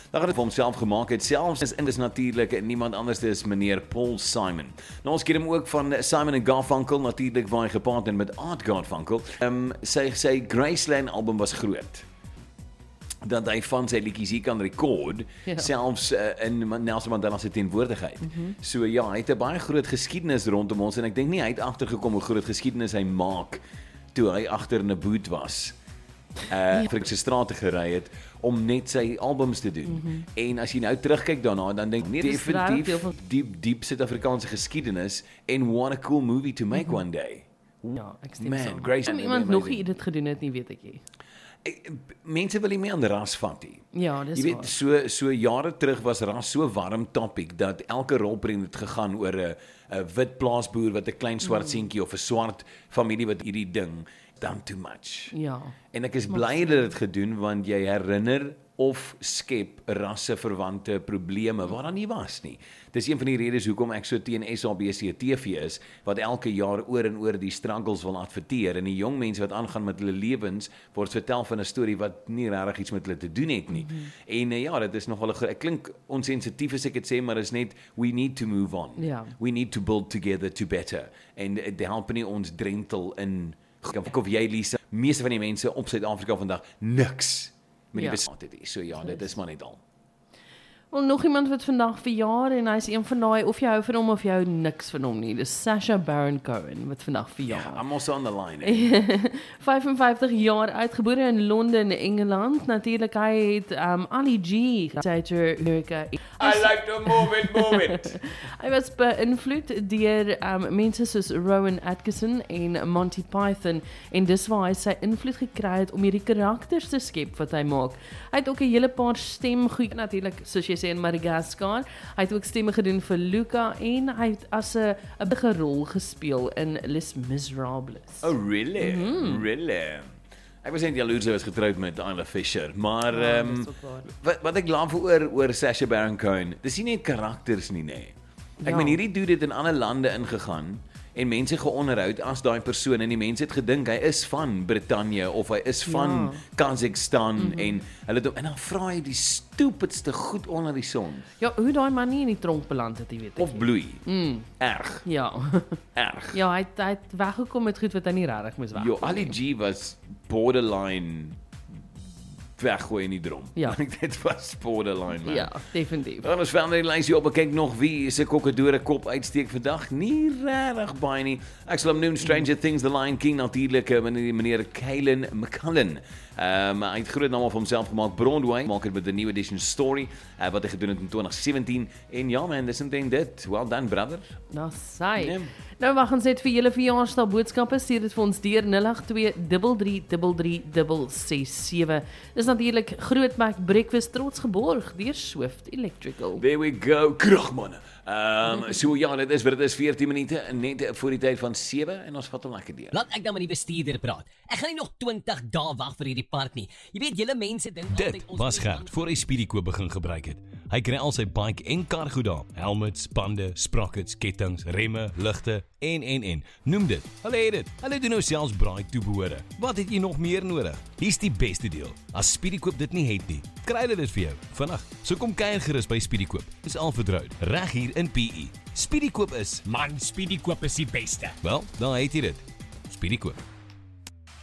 Dat het vir homself gemaak het, selfs en dis natuurlik niemand anders is meneer Paul Simon. Nou ons ken hom ook van Simon & Garfunkel, natuurlik waar hy gepaard met Art Garfunkel. Sy Graceland album was groot. Dat hy van sy liedjies hier kan rekord, selfs in Nelson Mandela se teenwoordigheid. So ja, hy het 'n baie groot geskiedenis rondom ons en ek dink nie hy het agtergekom hoe groot geskiedenis hy maak toe hy agter 'n boot was. Vir sy strate gery het om net sy albums te doen. En as jy nou terugkyk daarna, dan dink ek definitief diep Suid-Afrikaanse geskiedenis en what a cool movie to make one day. Ja, ek stem Man, Grace, iemand nog nie dit gedoen het nie, weet ek nie. Mense wil nie meer aan ras vat nie. Ja, dis jy weet, so jare terug was ras so warm topic dat elke rolprent het gegaan oor 'n wit plaasboer wat 'n klein swart seentjie of 'n swart familie wat hierdie ding done too much. Ja. En ek is bly dat dit gedoen want jy herinner of skep rasseverwante probleme waar dan nie was nie. Dis een van die redes hoekom ek so teen SABC TV is, wat elke jaar oor en oor die struggles wil adverteer en die jong mense wat aangaan met hulle lewens word vertel van 'n storie wat nie regtig iets met hulle te doen het nie. En ja, dit is nogal ek klink onsensitief as ek dit sê, maar is net we need to move on. Ja. We need to build together to better. En dit help nie ons drentel in of jy Lisa, meeste van die mense op Suid-Afrika vandag niks met die besluit het. So ja, dit is maar net al. Wel, nog iemand wat vandag verjaar en hy is een van daai, of jy hou van hom of jy hou niks van hom nie. Dis Sacha Baron Cohen wat vandag verjaar. Yeah, I'm also on the line. 55 jaar oud, gebore in Londen, Engeland. Natuurlik hy het Ali G America. I like to move it. Hy was beïnvloed deur mense soos Rowan Atkinson en Monty Python en dis waar hy sy invloed gekry het om hierdie karakters te skep wat hy maak. Hy het ook 'n hele paar stemgoed natuurlik soos jy sê in Madagascar. Hy het ook stemme gedoen vir Luca en hy het as 'n bige rol gespeel in Les Miserables. Oh really? Really? Ek was net jaloers hy was getroud met Isla Fisher, maar wat ek laaf oor Sacha Baron Cohen, dis nie net karakters nie, nee. Ek meen hierdie dude het in ander lande ingegaan en mense geonderhoud as daai persoon en die mense het gedink hy is van Brittanje of hy is van Kazakhstan en hulle en dan vra hy die stupidste goed onder die son. Ja, hoe daai man nie in die tronk beland het, jy weet ek. Of bloei. Erg. Ja. Erg. Ja, hy het weggekom met goed wat hy nie regtig moes wegkom. Ali G was borderline weggooi in die drom. Ja. Dit was borderline, man. Ja, definitief. Dan ons van die lysie op, kyk nog wie se kokkedore kop uitsteek vandag. Nie regtig baie nie. Ek sal hom noem Stranger Things, The Lion King natuurlik, meneer Kalen McCullen. Hy het groot naam op homself gemaak, Broadway, maak het met The New Edition Story, wat hy gedoen het in 2017. En ja man, dis omtrent dit. Well done, brother. Nou saai. Nou wag ons net vir julle verjaarsdag boodskappe, stuur dit vir ons deur 082333367. Dis natuurlik Grootmac Breakfast trots geborg deur Swift Electrical. There we go, kragmanne. So ja, dit is 14 minute net voor die tyd van 7 en ons vat hom lekker deur. Laat ek dan met die bestuurder praat. Ek gaan nie nog 20 dae wag vir hierdie park nie. Jy weet, julle mense dink altyd Dit was Gert voor hy Speedykoop begin gebruik het. Hy kry al sy bike en kar goed daar. Helmets, bande, sprockets, kettings, remme, ligte en. Noem dit. Hulle het dit. Hulle doen nou selfs braai toebehore. Wat het jy nog meer nodig? Hier's die beste deel. As Speedykoop dit nie het nie, kry hulle dit vir jou vinnig. So kom kuier gerus by Speedykoop. Dis al vertroud. Reg hier in PE. Speedykoop is Man, Speedykoop is die beste. wel, dan het jy dit. Speedykoop.